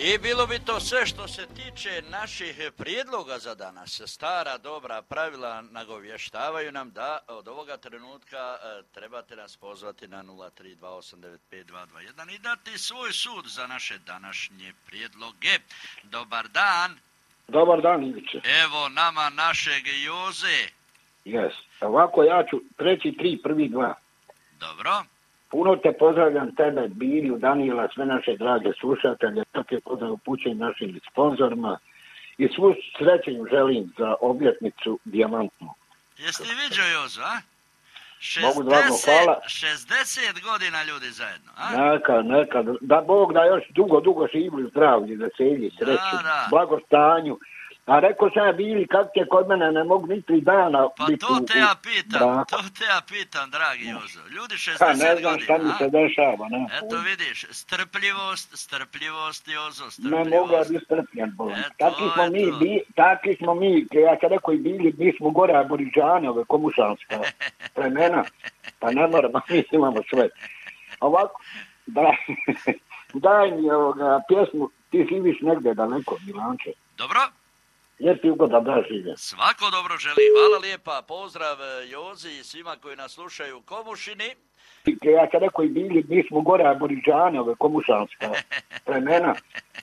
I bilo bi to sve što se tiče naših prijedloga za danas. Stara dobra pravila nagovještavaju nam da od ovoga trenutka trebate nas pozvati na 032895221 i dati svoj sud za naše današnje prijedloge. Dobar dan. Dobar dan, Iviće. Evo nama našeg Joze. Jes. Ovako ja ću treći 3, prvi 2. Dobro. Puno te pozdravljam tebe, Bilju, Danijela, sve naše drage slušatelje, tako je pozdrav upućen našim sponzorima i svu srećenju želim za obljetnicu dijamantnu. Jesi ti vidio Jozo, a? Mogu dragno, hvala. 60 godina ljudi zajedno, a? Neka, da Bog da još dugo živi zdravlje, veselje, sreću, blagostanju. A rekao sam ja Bili, kako je kod mene, ne mogu ni 3 dana pa biti to te ja pitam, dragi Jozo. Ljudi 60 godina, ne znam šta mi se dešava, ne. Eto vidiš, strpljivost, Jozo, strpljivost. Ne mogu ja biti strpljen, bolam. Takvi smo mi, ja sam rekao i Bili, mi smo gore aboriđane, ove komušanska plemena, pa ne moramo, mi imamo sve. Ovako, daj mi pjesmu, ti živiš negdje daleko, Milanče. Dobro. Jer ti ugoda da žive. Svako dobro želi. Hvala lijepa. Pozdrav Jozi i svima koji nas slušaju u Komušini. Ja sam rekao i Bili, mi smo gore aboriđane, ove komušanska plemena,